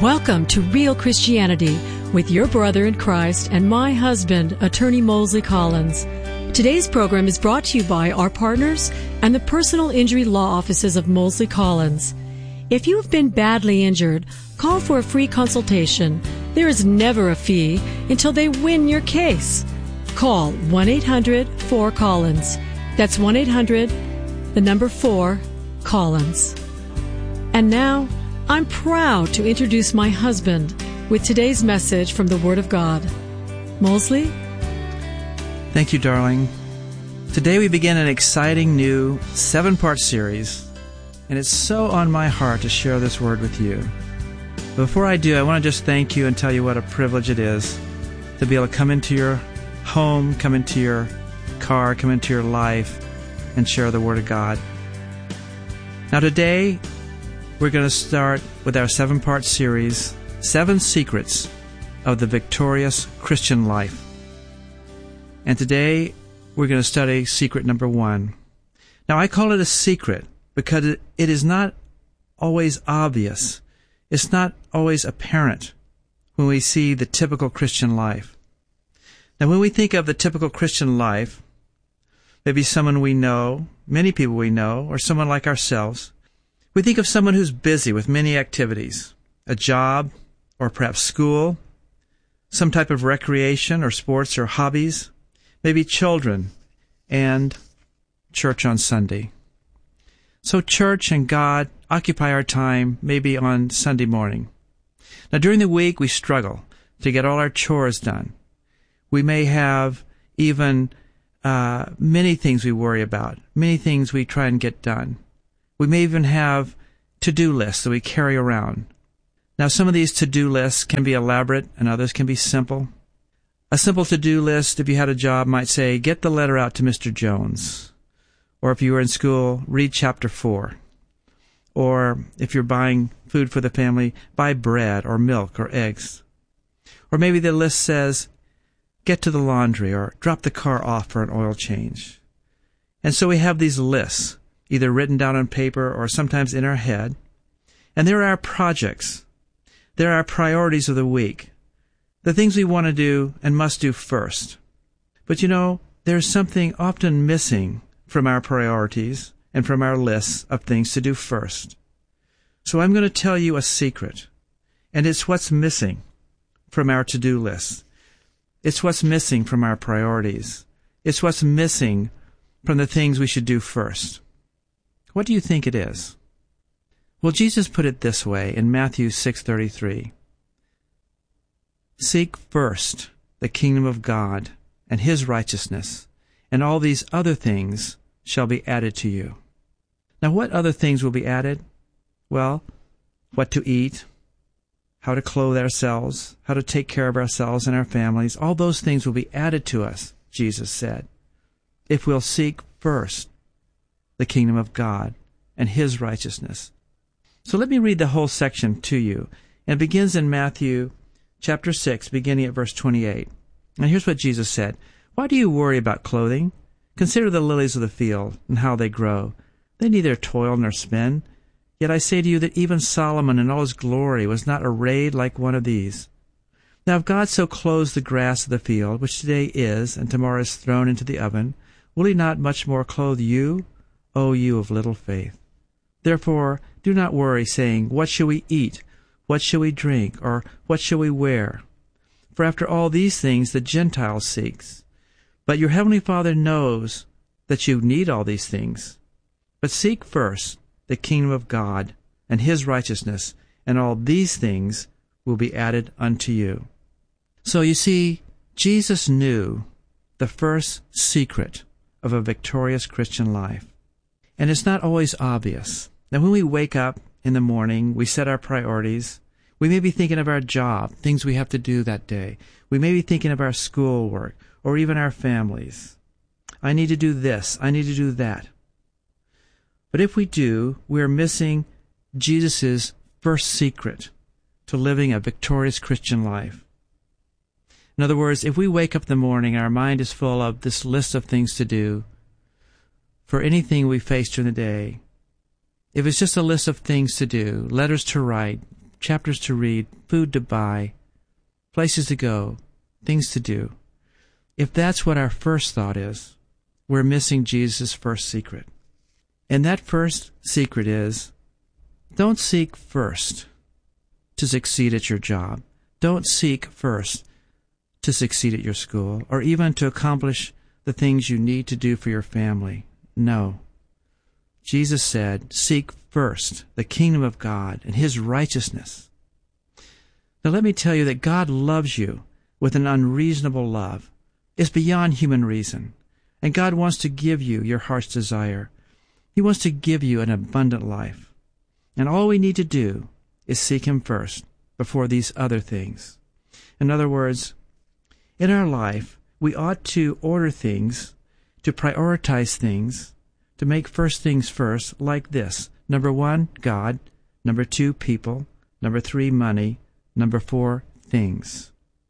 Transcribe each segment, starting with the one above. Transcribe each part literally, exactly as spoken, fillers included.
Welcome to Real Christianity with your brother in Christ and my husband, Attorney Mosley Collins. Today's program is brought to you by our partners and the personal injury law offices of Mosley Collins. If you have been badly injured, call for a free consultation. There is never a fee until they win your case. Call one eight hundred four Collins. That's one eight hundred, the number four, Collins. And now, I'm proud to introduce my husband with today's message from the Word of God. Mosley? Thank you, darling. Today we begin an exciting new seven-part series, and it's so on my heart to share this word with you. Before I do, I want to just thank you and tell you what a privilege it is to be able to come into your home, come into your car, come into your life, and share the Word of God. Now today, we're going to start with our seven-part series, Seven Secrets of the Victorious Christian Life. And today, we're going to study secret number one. Now, I call it a secret because it, it is not always obvious. It's not always apparent when we see the typical Christian life. Now, when we think of the typical Christian life, maybe someone we know, many people we know, or someone like ourselves, we think of someone who's busy with many activities, a job, or perhaps school, some type of recreation or sports or hobbies, maybe children, and church on Sunday. So church and God occupy our time maybe on Sunday morning. Now during the week we struggle to get all our chores done. We may have even uh, many things we worry about, many things we try and get done. We may even have to-do lists that we carry around. Now, some of these to-do lists can be elaborate and others can be simple. A simple to-do list, if you had a job, might say, get the letter out to Mister Jones. Or if you were in school, read chapter four. Or if you're buying food for the family, buy bread or milk or eggs. Or maybe the list says, get to the laundry or drop the car off for an oil change. And so we have these lists, either written down on paper or sometimes in our head. And there are our projects. There are our priorities of the week, the things we want to do and must do first. But you know, there's something often missing from our priorities and from our lists of things to do first. So I'm going to tell you a secret, and it's what's missing from our to-do lists. It's what's missing from our priorities. It's what's missing from the things we should do first. What do you think it is? Well, Jesus put it this way in Matthew six thirty-three. Seek first the kingdom of God and His righteousness, and all these other things shall be added to you. Now, what other things will be added? Well, what to eat, how to clothe ourselves, how to take care of ourselves and our families, all those things will be added to us, Jesus said, if we'll seek first the kingdom of God and His righteousness. So let me read the whole section to you. And it begins in Matthew chapter six, beginning at verse twenty-eight. And here's what Jesus said. Why do you worry about clothing? Consider the lilies of the field and how they grow. They neither toil nor spin. Yet I say to you that even Solomon in all his glory was not arrayed like one of these. Now if God so clothes the grass of the field, which today is and tomorrow is thrown into the oven, will He not much more clothe you, O you of little faith? Therefore, do not worry, saying, what shall we eat? What shall we drink? Or what shall we wear? For after all these things the Gentile seeks. But your heavenly Father knows that you need all these things. But seek first the kingdom of God and His righteousness, and all these things will be added unto you. So you see, Jesus knew the first secret of a victorious Christian life. And it's not always obvious. Now, when we wake up in the morning, we set our priorities. We may be thinking of our job, things we have to do that day. We may be thinking of our schoolwork or even our families. I need to do this. I need to do that. But if we do, we are missing Jesus' first secret to living a victorious Christian life. In other words, if we wake up in the morning and our mind is full of this list of things to do for anything we face during the day, if it's just a list of things to do, letters to write, chapters to read, food to buy, places to go, things to do. If that's what our first thought is, we're missing Jesus' first secret. And that first secret is, don't seek first to succeed at your job. Don't seek first to succeed at your school, or even to accomplish the things you need to do for your family. No. Jesus said, seek first the kingdom of God and His righteousness. Now let me tell you that God loves you with an unreasonable love. It's beyond human reason. And God wants to give you your heart's desire. He wants to give you an abundant life. And all we need to do is seek Him first before these other things. In other words, in our life, we ought to order things, to prioritize things, to make first things first, like this. Number one, God. Number two, people. Number three, money. Number four, things.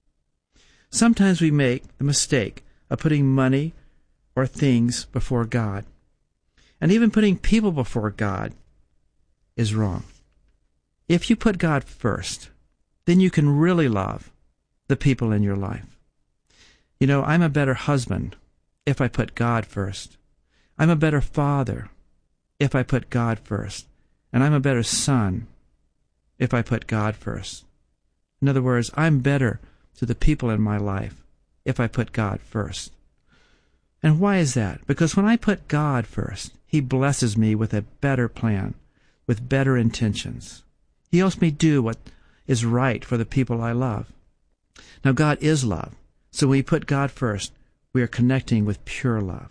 Sometimes we make the mistake of putting money or things before God. And even putting people before God is wrong. If you put God first, then you can really love the people in your life. You know, I'm a better husband if I put God first. I'm a better father if I put God first. And I'm a better son if I put God first. In other words, I'm better to the people in my life if I put God first. And why is that? Because when I put God first, He blesses me with a better plan, with better intentions. He helps me do what is right for the people I love. Now, God is love. So when we put God first, we are connecting with pure love.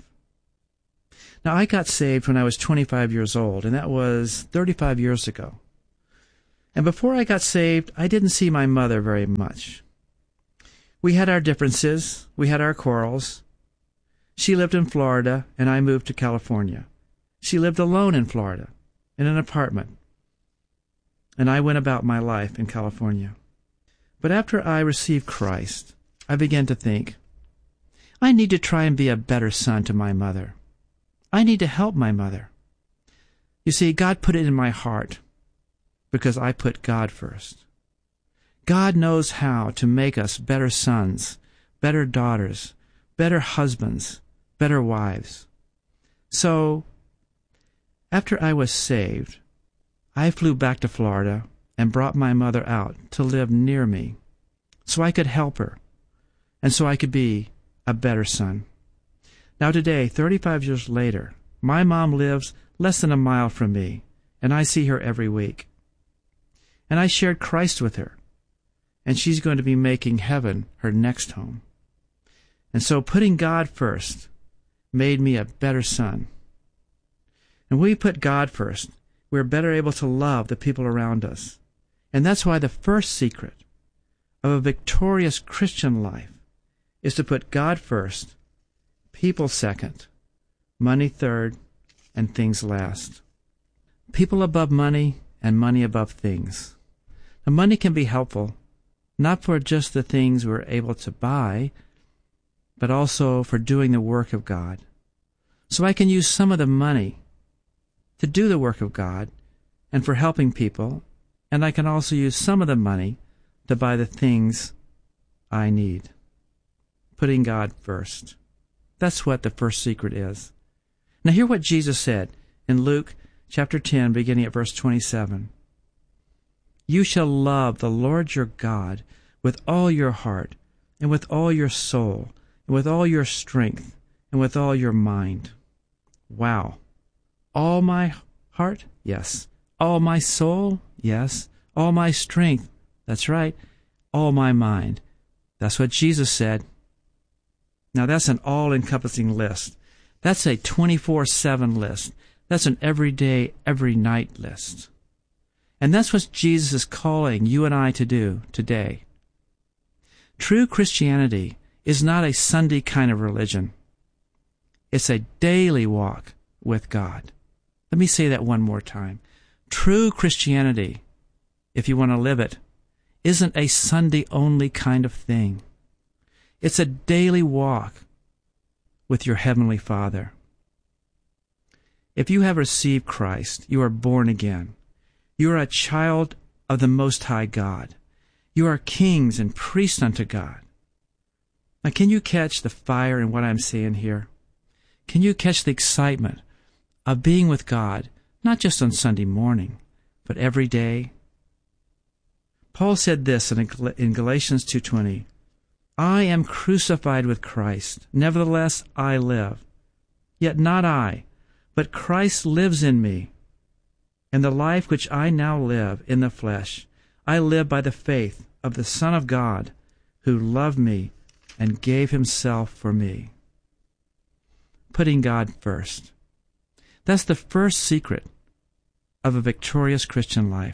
Now, I got saved when I was twenty-five years old, and that was thirty-five years ago. And before I got saved, I didn't see my mother very much. We had our differences. We had our quarrels. She lived in Florida, and I moved to California. She lived alone in Florida, in an apartment. And I went about my life in California. But after I received Christ, I began to think, I need to try and be a better son to my mother. I need to help my mother. You see, God put it in my heart because I put God first. God knows how to make us better sons, better daughters, better husbands, better wives. So, after I was saved, I flew back to Florida and brought my mother out to live near me so I could help her and so I could be a better son. Now today, thirty-five years later, my mom lives less than a mile from me, and I see her every week. And I shared Christ with her, and she's going to be making heaven her next home. And so putting God first made me a better son. And when we put God first, we're better able to love the people around us. And that's why the first secret of a victorious Christian life is to put God first, people second, money third, and things last. People above money and money above things. Now, money can be helpful, not for just the things we're able to buy, but also for doing the work of God. So I can use some of the money to do the work of God and for helping people, and I can also use some of the money to buy the things I need. Putting God first. That's what the first secret is. Now hear what Jesus said in Luke chapter ten, beginning at verse twenty-seven. You shall love the Lord your God with all your heart, and with all your soul, and with all your strength, and with all your mind. Wow. All my heart? Yes. All my soul? Yes. All my strength? That's right. All my mind. That's what Jesus said. Now that's an all-encompassing list. That's a twenty-four seven list. That's an everyday, every night list. And that's what Jesus is calling you and I to do today. True Christianity is not a Sunday kind of religion. It's a daily walk with God. Let me say that one more time. True Christianity, if you want to live it, isn't a Sunday-only kind of thing. It's a daily walk with your Heavenly Father. If you have received Christ, you are born again. You are a child of the Most High God. You are kings and priests unto God. Now, can you catch the fire in what I'm saying here? Can you catch the excitement of being with God, not just on Sunday morning, but every day? Paul said this in in Galatians two twenty, I am crucified with Christ. Nevertheless, I live. Yet not I, but Christ lives in me. And the life which I now live in the flesh, I live by the faith of the Son of God, who loved me and gave himself for me. Putting God first. That's the first secret of a victorious Christian life.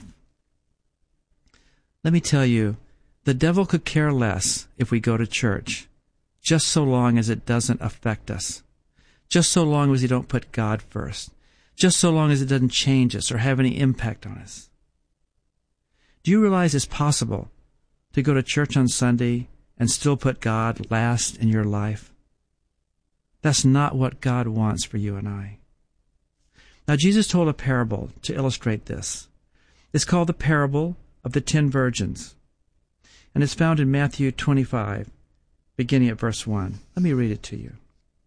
Let me tell you, the devil could care less if we go to church, just so long as it doesn't affect us, just so long as we don't put God first, just so long as it doesn't change us or have any impact on us. Do you realize it's possible to go to church on Sunday and still put God last in your life? That's not what God wants for you and I. Now, Jesus told a parable to illustrate this. It's called the parable of the ten virgins, and it's found in Matthew twenty-five, beginning at verse one. Let me read it to you.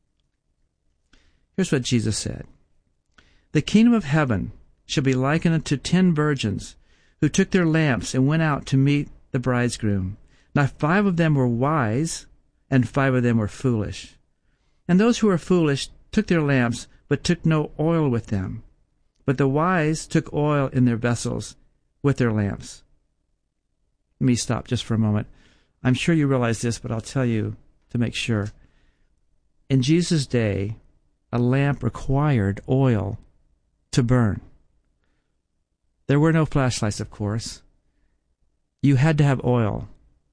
Here's what Jesus said. The kingdom of heaven shall be likened unto ten virgins, who took their lamps and went out to meet the bridegroom. Now five of them were wise, and five of them were foolish. And those who were foolish took their lamps, but took no oil with them. But the wise took oil in their vessels with their lamps. Let me stop just for a moment. I'm sure you realize this, but I'll tell you to make sure. In Jesus' day, a lamp required oil to burn. There were no flashlights, of course. You had to have oil